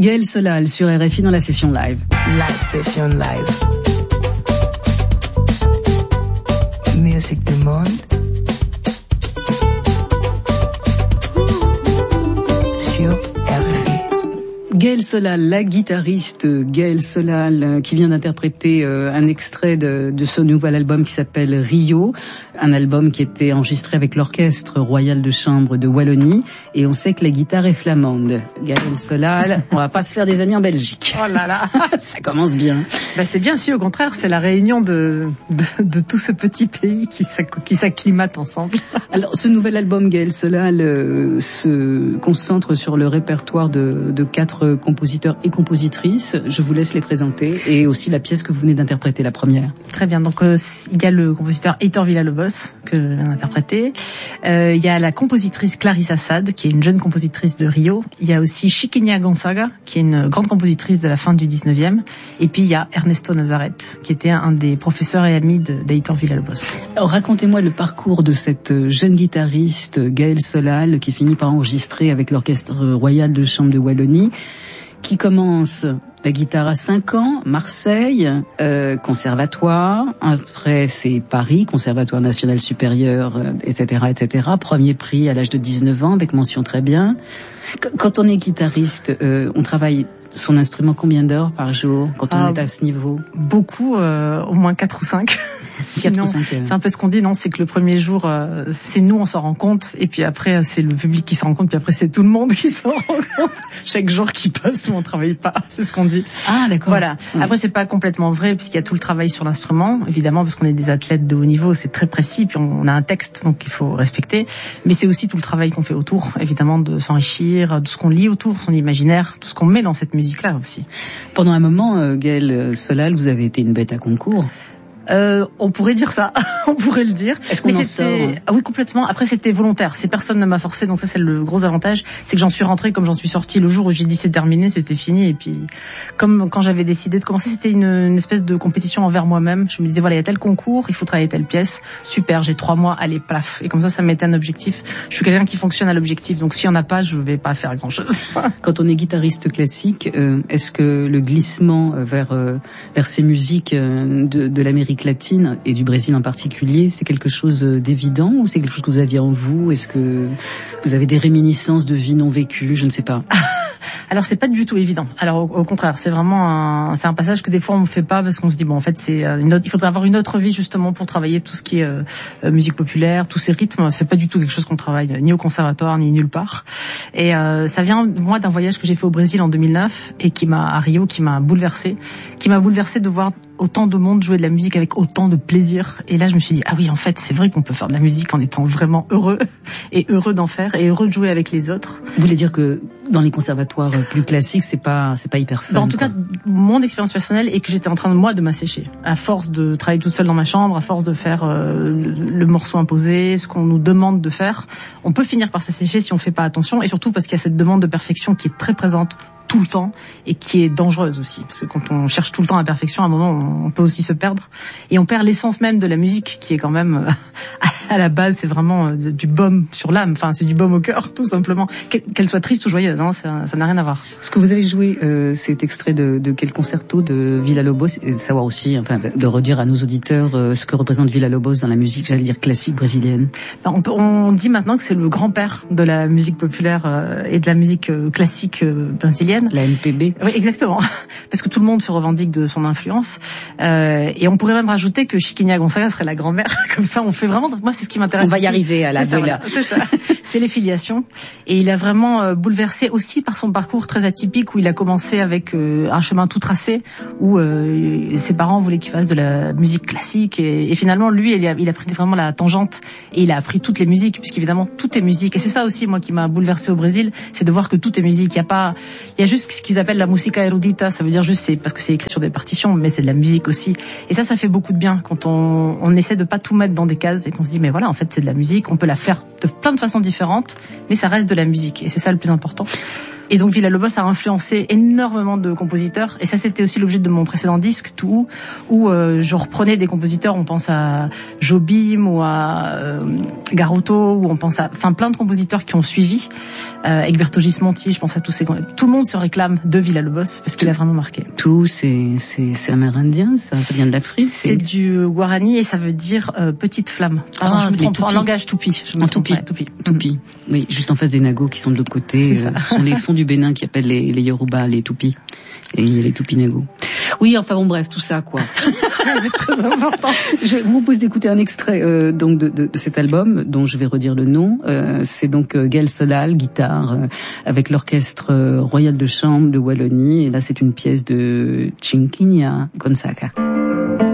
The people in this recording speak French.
Gaël Solal sur RFI dans la session live. La session live. Musique du monde. Sur RFI. Gaël Solal, la guitariste Gaël Solal, qui vient d'interpréter un extrait de son nouvel album qui s'appelle Rio, un album qui était enregistré avec l'Orchestre Royal de Chambre de Wallonie, et on sait que la guitare est flamande. Gaël Solal, on va pas se faire des amis en Belgique. Oh là là, ça commence bien. Ben c'est bien, si au contraire, c'est la réunion de tout ce petit pays qui s'acclimate ensemble. Alors, ce nouvel album Gaël Solal se concentre sur le répertoire de 4 compositeurs et compositrices. Je vous laisse les présenter, et aussi la pièce que vous venez d'interpréter, la première. Très bien, donc il y a le compositeur Heitor Villa-Lobos que je viens d'interpréter. Il y a la compositrice Clarissa Sad, qui est une jeune compositrice de Rio. Il y a aussi Chiquinha Gonzaga, qui est une grande compositrice de la fin du 19e. Et puis il y a Ernesto Nazaret, qui était un des professeurs et amis d'Heitor Villa-Lobos. Alors, racontez-moi le parcours de cette jeune guitariste Gaël Solal, qui finit par enregistrer avec l'Orchestre Royal de Chambre de Wallonie, qui commence la guitare à 5 ans, Marseille, conservatoire. Après, c'est Paris, Conservatoire National Supérieur, etc., etc. Premier prix à l'âge de 19 ans, avec mention très bien. Quand on est guitariste, on travaille son instrument combien d'heures par jour quand on est à ce niveau? Beaucoup, au moins 4 ou 5. Sinon, c'est un peu ce qu'on dit, non? C'est que le premier jour, c'est nous, on s'en rend compte, et puis après, c'est le public qui s'en rend compte, puis après, c'est tout le monde qui s'en rend compte. Chaque jour qui passe où on travaille pas, c'est ce qu'on dit. Ah, d'accord. Voilà. Après, c'est pas complètement vrai, puisqu'il y a tout le travail sur l'instrument, évidemment, parce qu'on est des athlètes de haut niveau, c'est très précis, puis on a un texte, donc il faut respecter. Mais c'est aussi tout le travail qu'on fait autour, évidemment, de s'enrichir, de ce qu'on lit autour, son imaginaire, tout ce qu'on met dans cette musique-là aussi. Pendant un moment, Gaël Solal, vous avez été une bête à concours. On pourrait dire ça, on pourrait le dire. Est-ce qu'on en sort? Ah oui, complètement. Après, c'était volontaire. Personne ne m'a forcé, donc ça, c'est le gros avantage. C'est que j'en suis rentrée comme j'en suis sortie. Le jour où j'ai dit c'est terminé, c'était fini. Et puis, comme quand j'avais décidé de commencer, c'était une espèce de compétition envers moi-même. Je me disais, voilà, il y a tel concours, il faut travailler telle pièce. Super, j'ai 3 mois, allez, plaf. Et comme ça me mettait un objectif. Je suis quelqu'un qui fonctionne à l'objectif. Donc, s'il y en a pas, je vais pas faire grand-chose. Quand on est guitariste classique, est-ce que le glissement vers ces musiques de l'Amérique latine et du Brésil en particulier, c'est quelque chose d'évident, ou c'est quelque chose que vous aviez en vous? Est-ce que vous avez des réminiscences de vie non vécue? Je ne sais pas. Alors, c'est pas du tout évident. Alors, au contraire, c'est vraiment un passage que des fois on ne fait pas parce qu'on se dit, bon, en fait, il faudrait avoir une autre vie justement pour travailler tout ce qui est musique populaire, tous ces rythmes. C'est pas du tout quelque chose qu'on travaille ni au conservatoire ni nulle part. Et ça vient, moi, d'un voyage que j'ai fait au Brésil en 2009 et à Rio, qui m'a bouleversée de voir autant de monde jouer de la musique avec autant de plaisir. Et là, je me suis dit, ah oui, en fait, c'est vrai qu'on peut faire de la musique en étant vraiment heureux, et heureux d'en faire, et heureux de jouer avec les autres. Vous voulez dire que dans les conservatoires plus classiques, c'est pas hyper fun? En tout cas, mon expérience personnelle est que j'étais en train de m'assécher. À force de travailler toute seule dans ma chambre, à force de faire le morceau imposé, ce qu'on nous demande de faire, on peut finir par s'assécher si on fait pas attention, et surtout parce qu'il y a cette demande de perfection qui est très présente tout le temps et qui est dangereuse aussi, parce que quand on cherche tout le temps la perfection, à un moment on peut aussi se perdre, et on perd l'essence même de la musique, qui est quand même à la base, c'est vraiment du baume sur l'âme, enfin c'est du baume au cœur, tout simplement, qu'elle soit triste ou joyeuse, hein, ça n'a rien à voir. Ce que vous avez joué, cet extrait de quel concerto de Villa-Lobos, et de savoir aussi, enfin, de redire à nos auditeurs ce que représente Villa-Lobos dans la musique, j'allais dire classique brésilienne. On dit maintenant que c'est le grand-père de la musique populaire et de la musique classique brésilienne. La MPB. Oui, exactement. Parce que tout le monde se revendique de son influence. Et on pourrait même rajouter que Chiquinha Gonzaga serait la grand-mère. Comme ça, on fait vraiment... Moi, c'est ce qui m'intéresse. On va y arriver à la voilà, c'est ça. C'est les filiations. Et il a vraiment bouleversé aussi par son parcours très atypique, où il a commencé avec un chemin tout tracé, où ses parents voulaient qu'il fasse de la musique classique. Et finalement, lui, il a pris vraiment la tangente, et il a appris toutes les musiques, puisqu'évidemment, tout est musique. Et c'est ça aussi, moi, qui m'a bouleversé au Brésil, c'est de voir que tout est musique. Il y a juste ce qu'ils appellent la musica erudita, ça veut dire juste, c'est parce que c'est écrit sur des partitions, mais c'est de la musique aussi. Et ça fait beaucoup de bien quand on essaie de pas tout mettre dans des cases, et qu'on se dit, mais voilà, en fait, c'est de la musique, on peut la faire de plein de façons différentes, mais ça reste de la musique, et c'est ça le plus important. Et donc Villa-Lobos a influencé énormément de compositeurs. Et ça, c'était aussi l'objet de mon précédent disque, Tout, où je reprenais des compositeurs. On pense à Jobim ou à Garoto, ou on pense à, enfin, plein de compositeurs qui ont suivi. Egberto Gismonti, je pense à tous ces. Tout le monde se réclame de Villa-Lobos parce qu'il a vraiment marqué. Tout, c'est amérindien, ça vient de l'Afrique. C'est du Guarani et ça veut dire petite flamme. Pardon, je me trompe, en langage Tupi. Tupi. Oui, juste en face des Nagos qui sont de l'autre côté. Ce sont les fonds du Bénin qui appellent les Yoruba les Tupis. Et il y a les Tupi-Nagos. Oui, enfin bon, bref, tout ça, quoi. C'est très important. Je vous propose d'écouter un extrait donc de cet album, dont je vais redire le nom. C'est donc Gaël Solal, guitare, avec l'orchestre royal de chambre de Wallonie. Et là, c'est une pièce de Chinquiña Gonzaga.